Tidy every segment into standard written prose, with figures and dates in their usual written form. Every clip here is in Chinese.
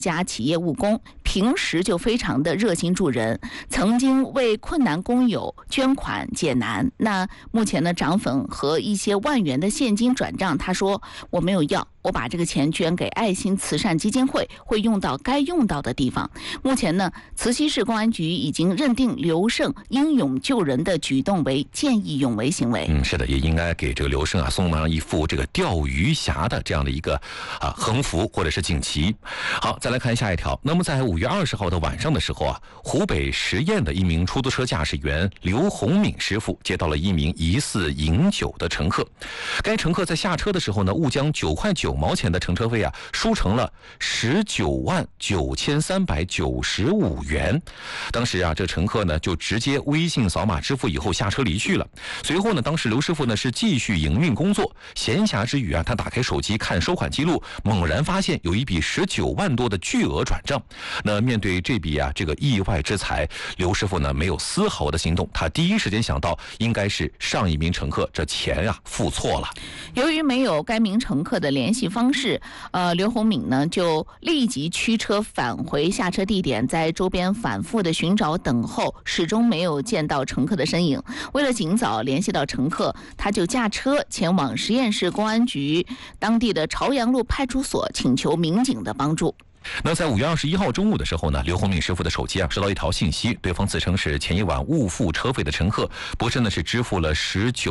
家企业务工，平时就非常的热心助人，曾经为困难工友捐款解难。那目前呢，涨粉和一些万元的现金转账，他说我没有要，我把这个钱捐给爱心慈善基金会，会用到该用到的地方。目前呢，慈溪市公安局已经认定刘胜英勇救人的举动为见义勇为行为。 是的，也应该给这个刘胜送上一副这个钓鱼侠的这样的一个横幅或者是锦旗。好，再来看下一条。那么在5月20号的晚上的时候湖北十堰的一名出租车驾驶员刘洪敏师傅接到了一名疑似饮酒的乘客。该乘客在下车的时候呢，误将9块9毛钱的乘车费输成了199395元。当时这乘客呢就直接微信扫码支付以后下车离去了。随后呢，当时刘师傅呢是继续营运工作，闲暇之余他打开手机看收款记录，猛然发现有一笔19万多的巨额转账。那面对这笔这个意外之财，刘师傅呢没有丝毫的心动，他第一时间想到应该是上一名乘客这钱付错了。 由于没有该名乘客的联系方式，刘洪敏呢就立即驱车返回下车地点，在周边反复的寻找等候，始终没有见到乘客的身影。为了尽早联系到乘客，他就驾车前往十堰市公安局当地的朝阳路派出所，请求民警的帮助。 那在5月21号中午的时候呢，刘洪敏师傅的手机收到一条信息，对方自称是前一晚误付车费的乘客，不慎呢是支付了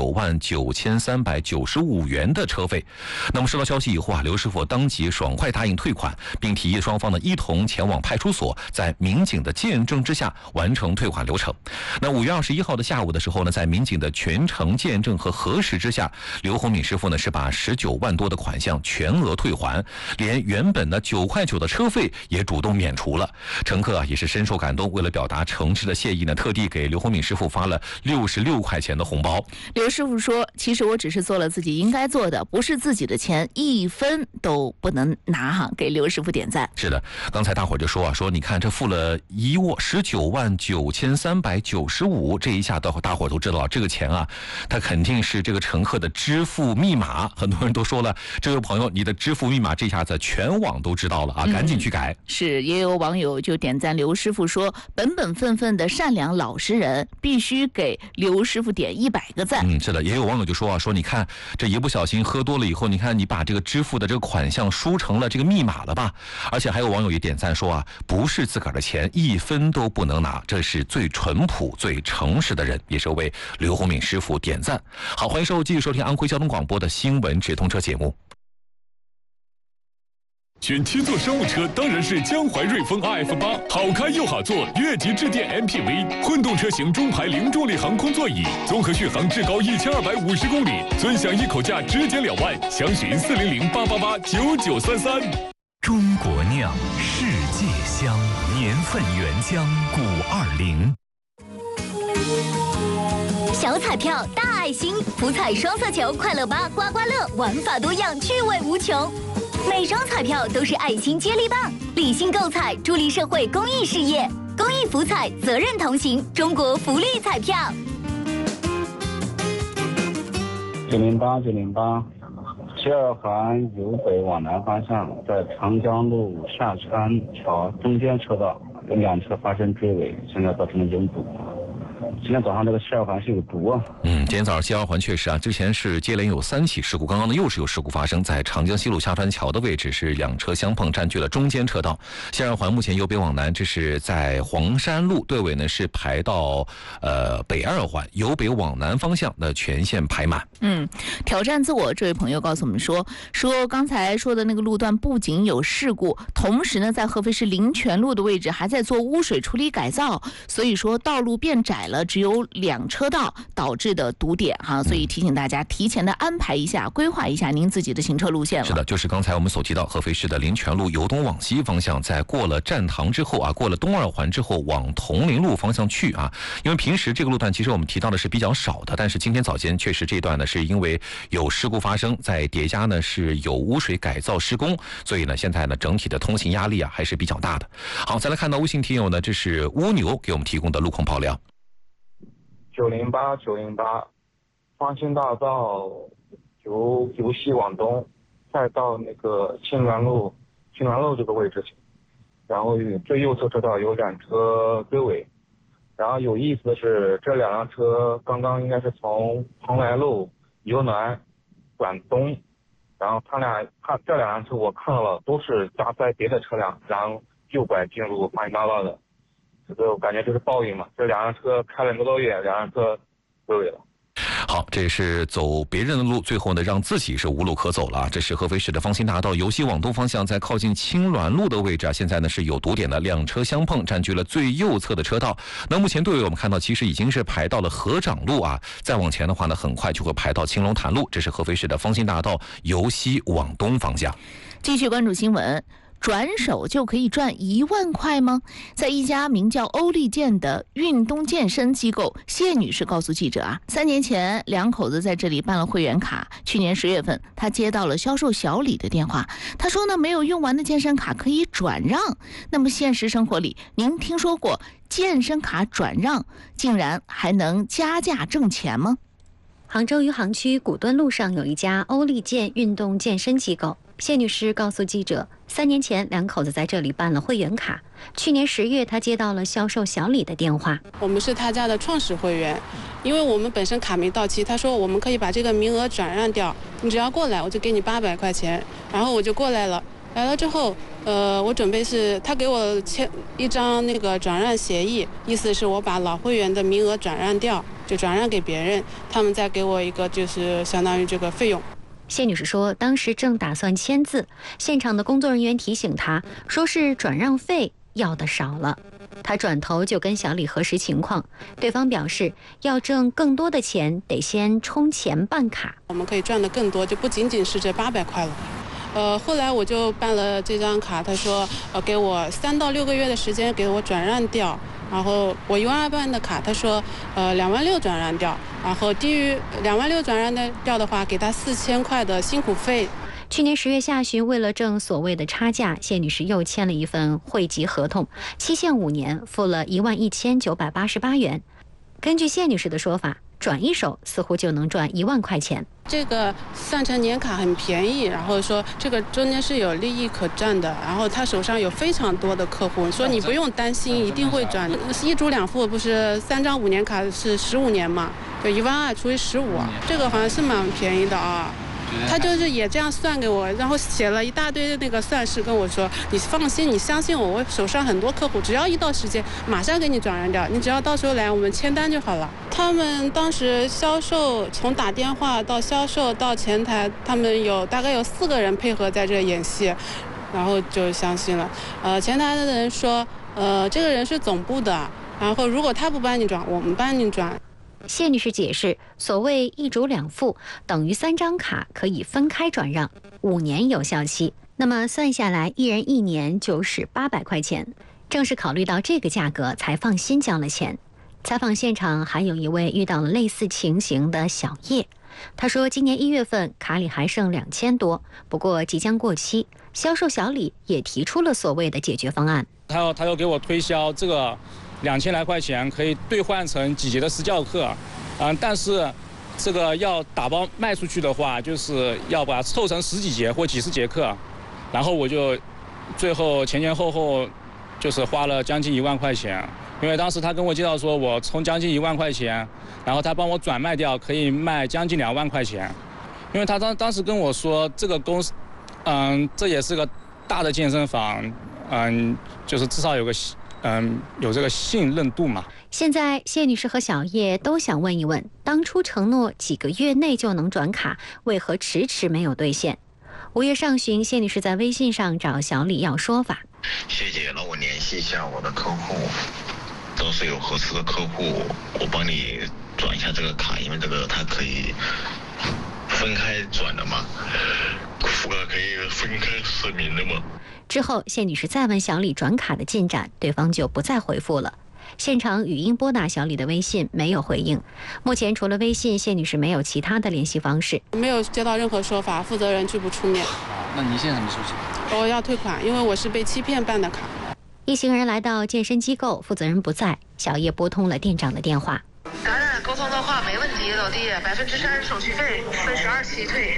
199395元的车费。那么收到消息以后刘师傅当即爽快答应退款，并提议双方呢一同前往派出所，在民警的见证之下完成退款流程。那5月21号的下午的时候呢，在民警的全程见证和核实之下，刘洪敏师傅呢是把19万多的款项全额退还，连原本的9块9的车费也主动免除了。乘客也是深受感动，为了表达诚挚的谢意呢，特地给刘洪敏师傅发了66块钱的红包。 刘师傅说，其实我只是做了自己应该做的，不是自己的钱1分都不能拿给刘师傅点赞。 是的，刚才大伙就说你看这付了199395，这一下大伙都知道这个钱他肯定是这个乘客的支付密码。很多人都说了，这位朋友你的支付密码这下子全网都知道了赶紧去改。 是，也有网友就点赞刘师傅说，本本分分的善良老实人，必须给刘师傅点100个赞。 是的，也有网友就说你看这一不小心喝多了以后，你看你把这个支付的这个款项输成了这个密码了吧。而且还有网友也点赞说不是自个儿的钱1分都不能拿，这是最淳朴最诚实的人，也是为刘洪敏师傅点赞。好，欢迎继续收听安徽交通广播的新闻直通车节目。 选7座商务车当然是江淮瑞风 RF8， 好开又好坐，越级致电 MPV， 混动车型中排零重力航空座椅，综合续航至高1250公里，尊享一口价直减2万，详询400-888-9933。 中国酿，世界香，年份原浆520。 小彩票大爱心，福彩双色球快乐8刮刮乐，玩法多样，趣味无穷。每张彩票都是爱心接力棒，理性购彩，助力社会公益事业。公益福彩，责任同行，中国福利彩票。 908，西二环由北往南方向，在长江路下川桥中间车道有2车发生追尾，现在造成了拥堵。今天早上这个西二环是有毒今天早上西二环确实之前是接连有3起事故，刚刚呢又是有事故发生，在长江西路下川桥的位置是2车相碰，占据了中间车道。西二环目前由北往南，这是在黄山路队尾呢是排到北二环，由北往南方向的全线排满。 挑战自我这位朋友告诉我们说刚才说的那个路段不仅有事故，同时呢在合肥市灵泉路的位置还在做污水处理改造，所以说道路变窄了，只有2车道导致的堵点所以提醒大家提前的安排一下，规划一下您自己的行车路线了。 是的，就是刚才我们所提到合肥市的灵泉路由东往西方向，在过了站塘之后过了东二环之后往铜陵路方向去因为平时这个路段其实我们提到的是比较少的，但是今天早间确实这段呢是因为有事故发生，在叠加呢是有污水改造施工，所以呢现在呢整体的通行压力还是比较大的。好，再来看到微信听友呢，这是蜗牛给我们提供的路况爆料。 908，方兴大道由西往东，再到那个青鸾路这个位置， 然后最右侧车道有2车追尾。然后有意思的是，这2辆车刚刚应该是从蓬莱路由南转东，然后这2辆车我看到了都是加载别的车辆，然后右拐进入花园大道的。这个我感觉就是报应嘛，这2辆车开了1个多月，2辆车追尾了。 好，这是走别人的路，最后呢让自己是无路可走了。这是合肥市的方兴大道由西往东方向，在靠近青鸾路的位置啊，现在呢是有堵点的，2车相碰，占据了最右侧的车道。那目前队尾我们看到，其实已经是排到了河长路啊，再往前的话呢，很快就会排到青龙潭路。这是合肥市的方兴大道由西往东方向。 继续关注新闻。转手就可以赚1万块吗？在一家名叫欧力健的运动健身机构，谢女士告诉记者啊，3年前2口子在这里办了会员卡。去年10月份，她接到了销售小李的电话，她说呢，没有用完的健身卡可以转让。那么现实生活里，您听说过健身卡转让竟然还能加价挣钱吗？ 杭州余杭区古墩路上有一家欧力健运动健身机构。谢女士告诉记者，3年前2口子在这里办了会员卡。去年10月，她接到了销售小李的电话。 我们是他家的创始会员，因为我们本身卡没到期，他说我们可以把这个名额转让掉，你只要过来，我就给你800块钱。然后我就过来了，来了之后，我准备是他给我签一张那个转让协议，意思是我把老会员的名额转让掉，就转让给别人，他们再给我一个就是相当于这个费用。 谢女士说，当时正打算签字，现场的工作人员提醒她，说是转让费要的少了。她转头就跟小李核实情况，对方表示要挣更多的钱，得先充钱办卡。 我们可以赚的更多，就不仅仅是这800块了。后来我就办了这张卡，他说给我3到6个月的时间给我转让掉。然后我1万2办的卡，他说2万6转让掉，然后低于2万6转让掉的话，给他4000块的辛苦费。 去年10月下旬，为了挣所谓的差价，谢女士又签了一份会籍合同，期限5年，付了11988元。根据谢女士的说法，转一手似乎就能赚1万块钱。 这个算成年卡很便宜，然后说这个中间是有利益可占的，然后他手上有非常多的客户，说你不用担心，一定会转。1主2付不是3张5年卡是15年嘛，就1万2除以15，这个好像是蛮便宜的啊。他就是也这样算给我，然后写了一大堆的那个算式跟我说，你放心，你相信我，我手上很多客户，只要一到时间马上给你转让掉，你只要到时候来我们签单就好了。他们当时销售从打电话到销售到前台，他们大概有4个人配合在这演戏，然后就相信了。前台的人说这个人是总部的，然后如果他不帮你转，我们帮你转。 谢女士解释，所谓1主2付，等于3张卡可以分开转让，5年有效期。那么算下来，一人1年就是800块钱。正是考虑到这个价格，才放心交了钱。采访现场还有一位遇到了类似情形的小叶，他说今年1月份卡里还剩2000多，不过即将过期。销售小李也提出了所谓的解决方案。 他要给我推销这个2000来块钱可以兑换成几节的私教课，但是这个要打包卖出去的话，就是要把它凑成10几节或几十节课，然后我就最后前后就是花了将近1万块钱，因为当时他跟我介绍说我充将近1万块钱，然后他帮我转卖掉可以卖将近2万块钱，因为他当时跟我说这个公司，这也是个大的健身房，就是至少有这个信任度嘛。 现在谢女士和小叶都想问一问，当初承诺几个月内就能转卡，为何迟迟没有兑现？5月上旬，谢女士在微信上找小李要说法。 谢姐，让我联系一下我的客户，都是有合适的客户，我帮你转一下这个卡，因为这个它可以分开转的嘛，副卡可以分开实名的嘛。 之后，谢女士再问小李转卡的进展，对方就不再回复了。现场语音拨打小李的微信，没有回应。目前除了微信，谢女士没有其他的联系方式， 没有接到任何说法，负责人拒不出面。 那您现在什么事情？ 我要退款，因为我是被欺骗办的卡。 一行人来到健身机构，负责人不在，小叶拨通了店长的电话。 咱俩沟通的话没问题，老弟，30%手续费，分12期退。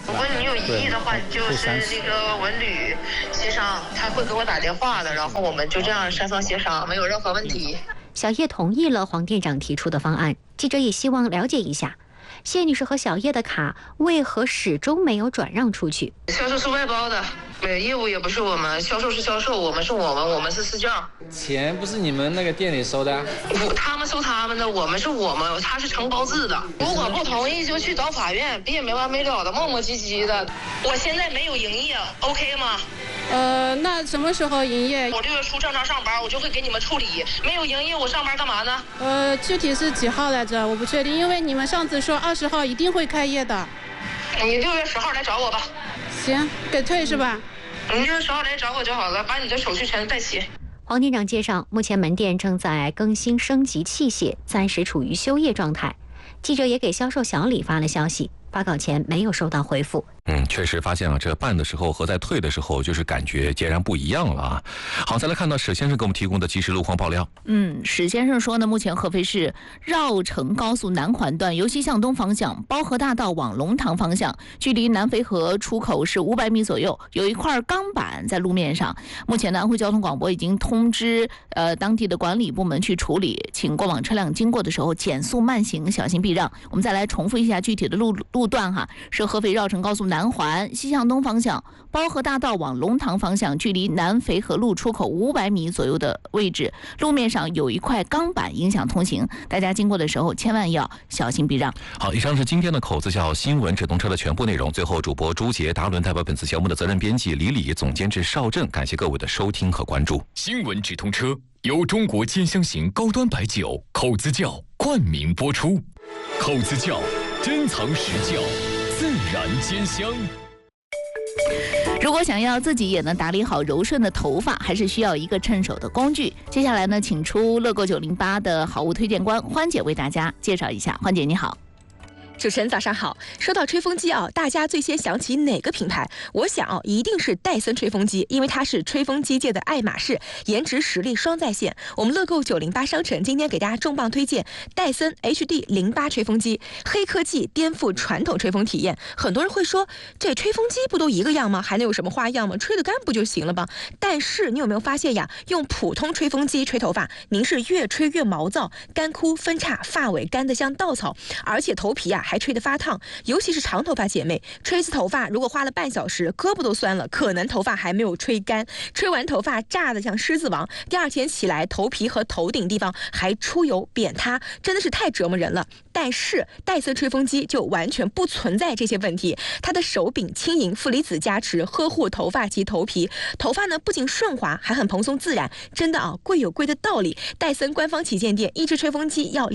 如果你有异议的话，你就是那个文旅协商，他会给我打电话的，然后我们就这样三方协商，没有任何问题。 小叶同意了黄店长提出的方案，记者也希望了解一下，谢女士和小叶的卡为何始终没有转让出去？ 销售是外包的，业务也不是我们，销售是销售，我们是私教。 钱不是你们那个店里收的？ 他们收他们的，我们是我们，他是承包制的。如果不同意就去找法院，别没完没了的磨磨唧唧的。我现在没有营业 ，OK 吗？ 那什么时候营业？ 我6月初正常上班，我就会给你们处理。没有营业，我上班干嘛呢？ 具体是几号来着？我不确定，因为你们上次说20号一定会开业的。 你6月10号来找我吧。 行，给退是吧？ 你6月10号来找我就好了，把你的手续全带齐。 黄店长介绍，目前门店正在更新升级器械，暂时处于休业状态。记者也给销售小李发了消息，发稿前没有收到回复。 确实发现了这办的时候和在退的时候就是感觉截然不一样了啊。好，再来看到史先生给我们提供的即时路况爆料。 史先生说呢，目前合肥市绕城高速南环段由西向东方向包河大道往龙塘方向，距离南淝河出口是500米左右，有一块钢板在路面上。目前呢，安徽交通广播已经通知当地的管理部门去处理，请过往车辆经过的时候减速慢行，小心避让。我们再来重复一下具体的路段哈，是合肥绕城高速南环西向东方向包河大道往龙塘方向，距离南淝河路出口500米左右的位置，路面上有一块钢板影响通行，大家经过的时候千万要小心避让。 好，以上是今天的口子叫新闻直通车的全部内容。最后，主播朱杰、达伦代表本次节目的责任编辑李李、总监制邵震，感谢各位的收听和关注。 新闻直通车由中国兼香型高端白酒口子窖冠名播出，口子窖珍藏实窖，自然兼香。 如果想要自己也能打理好柔顺的头发，还是需要一个趁手的工具。接下来呢，请出乐购908的好物推荐官欢姐为大家介绍一下。欢姐你好。 主持人早上好。说到吹风机啊，大家最先想起哪个品牌？我想一定是戴森吹风机，因为它是吹风机界的爱马仕，颜值实力双在线。我们乐购908商城今天给大家重磅推荐戴森 HD08 吹风机，黑科技颠覆传统吹风体验。很多人会说，这吹风机不都一个样吗？还能有什么花样吗？吹得干不就行了吗？但是你有没有发现呀？用普通吹风机吹头发，您是越吹越毛躁，干枯分叉，发尾干得像稻草，而且头皮还吹得发烫。尤其是长头发姐妹，吹一次头发如果花了半小时，胳膊都酸了，可能头发还没有吹干，吹完头发炸得像狮子王，第二天起来头皮和头顶地方还出油扁塌，真的是太折磨人了。但是戴森吹风机就完全不存在这些问题，它的手柄轻盈，负离子加持，呵护头发及头皮，头发呢不仅顺滑，还很蓬松自然，真的啊，贵有贵的道理。戴森官方旗舰店一支吹风机要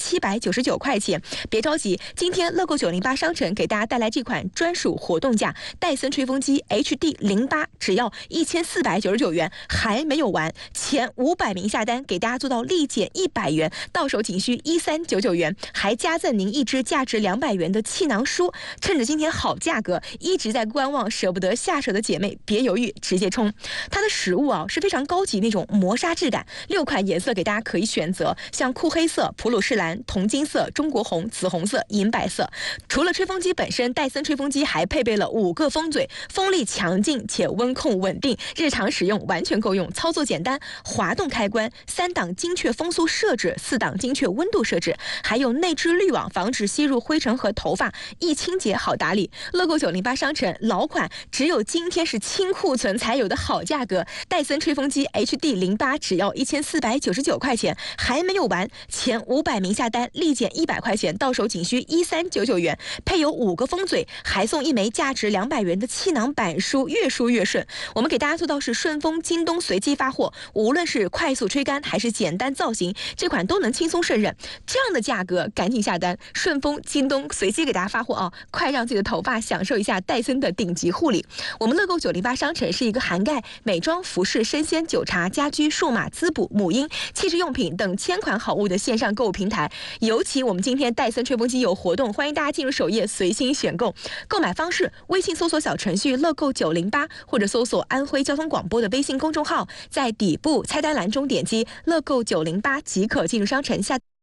2799块钱，别着急，今天乐购908商城给大家带来这款专属活动价，戴森吹风机 HD08只要1499元，还没有完，前500名下单给大家做到立减100元，到手仅需1399元，还加赠您一支价值200元的气囊书。趁着今天好价格，一直在观望舍不得下手的姐妹别犹豫，直接冲。它的实物啊是非常高级那种磨砂质感，6款颜色给大家可以选择，像酷黑色、普鲁士蓝、铜金色、中国红、紫红色、银白色。除了吹风机本身，戴森吹风机还配备了5个风嘴，风力强劲且温控稳定，日常使用完全够用，操作简单，滑动开关，3档精确风速设置，4档精确温度设置，还有内置滤网防止吸入灰尘和头发，易清洁好打理。乐购908商城老款，只有今天是清库存才有的好价格，戴森吹风机 HD08只要1499块钱，还没有完，前500名下单立减100块钱，到手仅需1399元，配有5个风嘴，还送1枚价值200元的气囊板书，越梳越顺。我们给大家做到是顺丰、京东随机发货，无论是快速吹干还是简单造型，这款都能轻松胜任。这样的价格赶紧下单，顺丰、京东随机给大家发货啊！快让自己的头发享受一下戴森的顶级护理。我们乐购908商城是一个涵盖美妆、服饰、生鲜、酒茶、家居、数码、滋补、母婴、气质用品等1000款好物的线上购物平台。尤其我们今天戴森吹风机有活动，欢迎大家进入首页随心选购。购买方式：微信搜索小程序乐购908，或者搜索安徽交通广播的微信公众号，在底部菜单栏中点击乐购908即可进入商城下。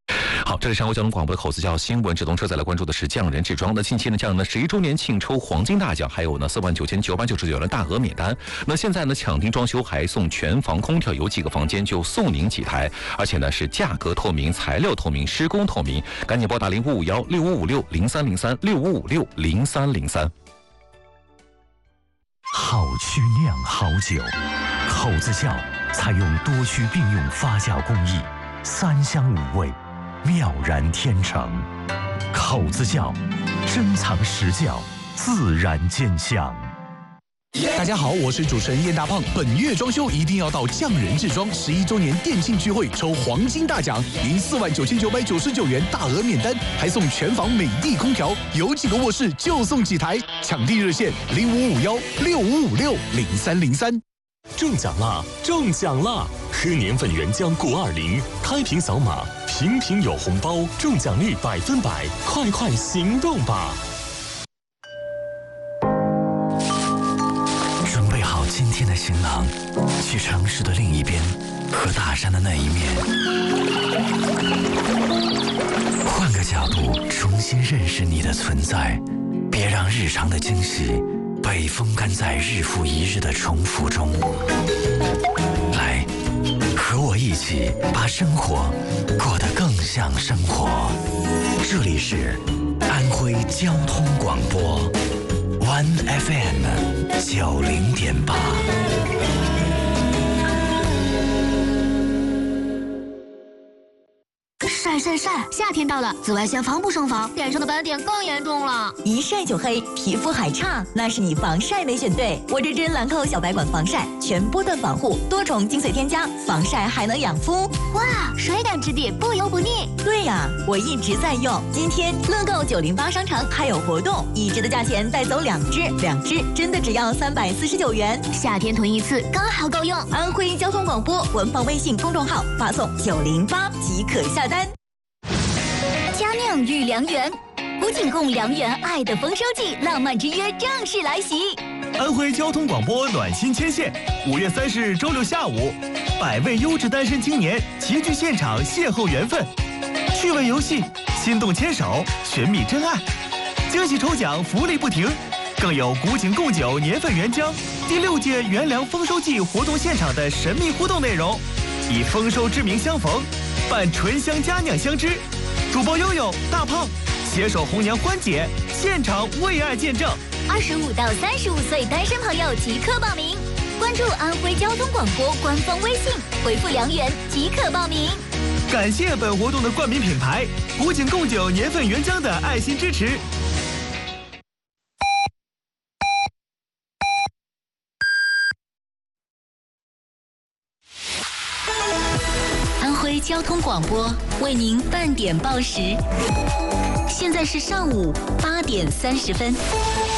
好，这里是上海交通广播的口子叫新闻直通车，再来关注的是匠人制装。那近期呢，匠人的11周年庆抽黄金大奖，还有呢49999元的大额免单。那现在呢，抢订装修还送全房空调，有几个房间就送您几台，而且呢是价格透明、材料透明、施工透明。赶紧拨打055165560303。 好曲酿好酒，口子窖采用多区并用发酵工艺，3香5味，妙然天成。口子窖，珍藏实窖，自然见香。 大家好，我是主持人燕大胖。本月装修一定要到匠人制装11周年店庆聚会，抽黄金大奖，赢49999元大额免单，还送全房美的空调，有几个卧室就送几台。抢订热线055165560303。 中奖啦！中奖啦！喝年份原浆920，开瓶扫码，瓶瓶有红包，中奖率100%，快快行动吧！ 今天的行囊，去城市的另一边和大山的那一面，换个角度重新认识你的存在，别让日常的惊喜被风干在日复一日的重复中。来，和我一起把生活过得更像生活。这里是安徽交通广播One FM 90.8。 晒！夏天到了，紫外线防不胜防，脸上的斑点更严重了。 一晒就黑，皮肤还差，那是你防晒没选对。我这支兰蔻小白管防晒，全波段防护，多重精粹添加，防晒还能养肤。 哇，水感质地，不油不腻。 对呀，我一直在用。今天乐购908商城还有活动，1支的价钱带走2支，2支真的只要349元。 夏天囤一次刚好够用。 安徽交通广播官方微信公众号发送908即可下单。 佳酿御良缘，古井贡良缘爱的丰收季，浪漫之约正式来袭。 安徽交通广播暖心牵线，5月30日周六下午，100位优质单身青年齐聚现场邂逅缘分，趣味游戏，心动牵手，寻觅真爱，惊喜抽奖福利不停，更有古井贡酒年份原浆第6届元粮丰收季活动现场的神秘互动内容，以丰收之名相逢，伴醇香佳酿相知。主播悠悠、大胖携手红娘欢姐，现场为爱见证。 25到35岁单身朋友即刻报名，关注安徽交通广播官方微信，回复良缘即可报名。 感谢本活动的冠名品牌古井贡酒年份原浆的爱心支持。 安徽交通广播为您半点报时，现在是上午8点30分。